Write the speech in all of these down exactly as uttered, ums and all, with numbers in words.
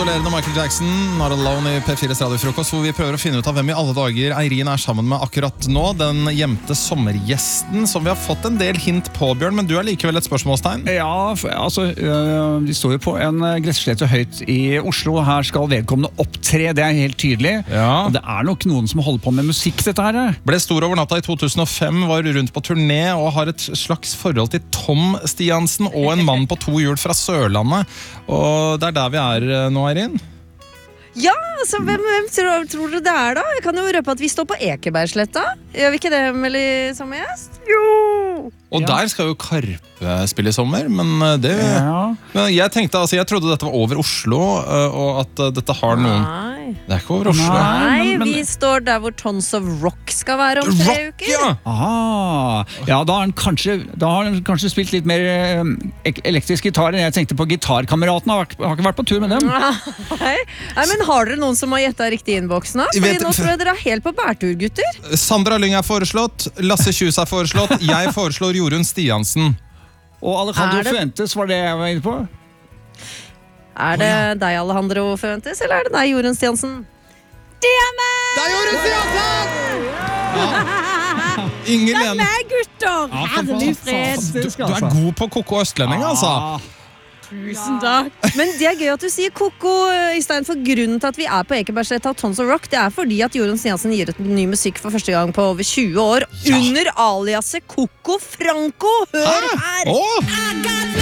Sjikalerende Michael Jackson, Not Alone i P fires radiofrokost, hvor vi prøver å finne ut av hvem i alle dager Eirin er sammen med akkurat nå. Den gjemte sommergjesten som vi har fått en del hint på, Bjørn, men du er likevel et spørsmålstegn. Ja, altså, de står jo på en gresslete høyt i Oslo. Her skal vedkommende opptre, det er helt tydelig. Ja. Og det er nok noen som holder på med musikk, dette her. Ble stor over natta i to tusen og fem, var rundt på turné og har et slags forhold til Tom Stiansen og en mann på to hjul fra Sørlandet. Og det er der vi er nå, Eirin. Ja, så hvem, hvem tror, tror du det er da? Jeg kan jo røpe at vi står på Ekebergsletta. Gjør vi ikke det, Emily, som gjest? Jo! Og Ja. der skal jo Karpe spille i sommer, men det... Ja. Men jeg tenkte, altså, jeg trodde dette var over Oslo, og at dette har noen... Nei. Det er ikke over Oslo. Nei. Nei, men- men- vi står der hvor Tons of Rock skal være om tre Rock, uker. ja! Aha. Ja, da har han kanskje, da har han kanskje spilt litt mer eh, ek- elektrisk gitar enn jeg tenkte på. Gitarkameraten har, vært- har ikke vært på tur med dem. Nei. Nei, men har dere noen som har gjettet riktig i innboksen? da? Jeg Fordi vet- nå tror jeg dere er helt på bærtur, gutter. Sandra Lyng er foreslått, Lasse Kjus er foreslått, jeg foreslår Jorunn Stiansen. Og Alejandro Er det- Fuentes var det jeg var inne på. Er det deg, Alejandro Fuentes, eller er det deg, Jorunn Stiansen? Det er meg! Det er Jorunn Stiansen! Ja. Inger Lene. gutter! Ja, Herlig fred. Du, du er god på Koko Østlending, altså. Tusen takk. Men det er gøy at du sier Koko, Øystein, for grunnen til at vi er på Ekebergsletta og Tons of Rock, det er fordi at Jorunn Stiansen gir ut ny musikk for første gang på over tjue år, Ja. under aliaset Koko Franco. Hør her! Åh!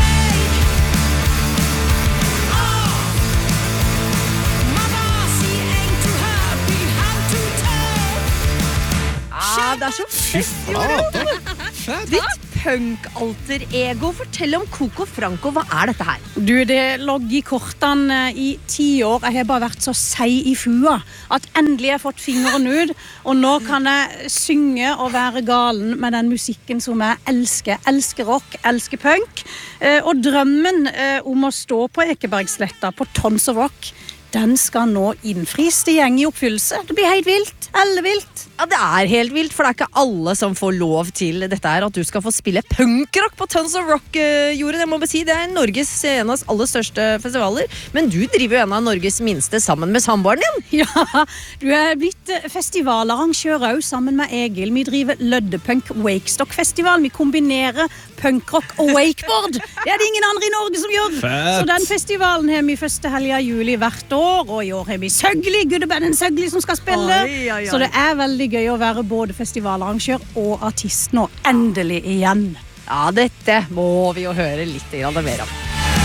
Ja, det er så fett, Jorunn. Ditt punk-alter-ego. Fortell om Koko Franco. Hva er dette her? Du, det lå i kortene i ti år. Jeg har bare vært så seig i fua at endelig har jeg fått fingeren ut. Og nå kan jeg synge og være galen med den musikken som jeg elsker. Elsker rock, elsker punk. Eh, Og drømmen eh, om å stå på Ekebergsletta på Tons of Rock, den skal nå innfris. Det går i oppfyllelse. Det blir helt vilt. Ellevilt. Ja, det er helt vilt, for det er ikke alle som får lov til dette her, at du skal få spille punkrock på Tons of Rock, uh, Jorunn. Jeg må bare si, det er Norges en av aller største festivaler, men du driver jo en av Norges minste sammen med samboeren din. Ja, du er blitt eh, festivalarrangør også, sammen med Egil. Vi driver Løddepunk Wakestock-festival. Vi kombinerer punkrock og wakeboard. Det er det ingen andre i Norge som gjør. Fett. Så den festivalen har vi første helga i juli hvert år, og i år har vi Søgli, Guddebanden Søgli som skal spille. Oi, oi, oi. Så det er veldig gøy å være både festivalarrangør og artist nå, endelig igjen. Ja, dette må vi jo høre litt grann mer om.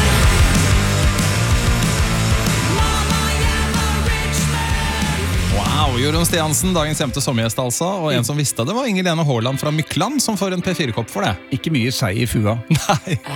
Wow, Jorunn Stiansen, dagens hjemte sommergjest altså. Og en som visste det var Inger Lene Haaland fra Mykland, som får en P fire-kopp for det. Ikke mye seig i fua. Nei.